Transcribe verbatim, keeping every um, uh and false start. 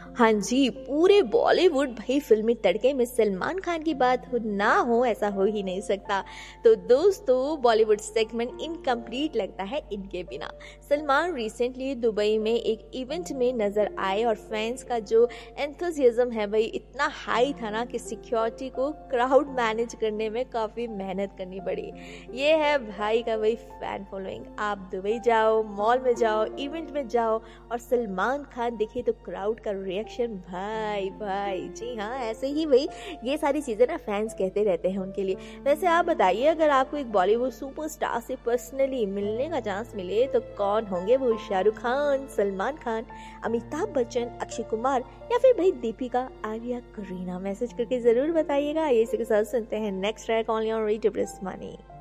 हाँ जी, पूरे बॉलीवुड भाई फ़िल्मी तड़के में सलमान खान की बात हो ना हो ऐसा हो ही नहीं सकता। तो दोस्तों बॉलीवुड सेगमेंट इनकम्प्लीट लगता है इनके बिना। सलमान रिसेंटली दुबई में एक इवेंट में नज़र आए और फैंस का जो एंथुसियाज्म है भाई इतना हाई था ना कि सिक्योरिटी को क्राउड मैनेज करने में काफ़ी मेहनत करनी पड़ी। ये है भाई का भाई फ़ैन फॉलोइंग। आप दुबई जाओ, मॉल में जाओ, इवेंट में जाओ और सलमान खान दिखे तो क्राउड का रिएक्शन भाई भाई जी हाँ, ऐसे ही भाई ये सारी चीज़ें ना फैंस कहते रहते हैं उनके लिए। वैसे आप बताइए, अगर आपको एक बॉलीवुड सुपरस्टार से पर्सनली मिलने का चांस मिले तो कौन होंगे वो? शाहरुख खान, सलमान खान, अमिताभ बच्चन, अक्षय कुमार या फिर भाई दीपिका, आलिया, करीना? मैसेज करके ज़रूर बताइएगा। ये इसी के साथ सुनते हैं next track only on radio plus money.